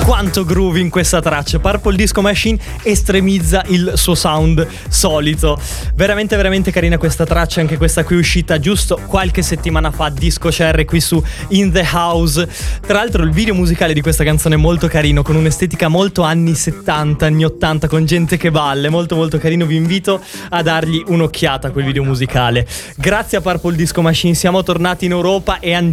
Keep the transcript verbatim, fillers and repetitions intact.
quanto groove in questa traccia. Purple Disco Machine estremizza il suo sound solito. Veramente veramente carina questa traccia, anche questa qui uscita giusto qualche settimana fa, Disco Cherry qui su In The House. Tra l'altro il video musicale di questa canzone è molto carino, con un'estetica molto anni settanta, anni ottanta, con gente che balla, è molto molto carino. Vi invito a dargli un'occhiata a quel video musicale. Grazie a Purple Disco Machine siamo tornati in Europa e andiamo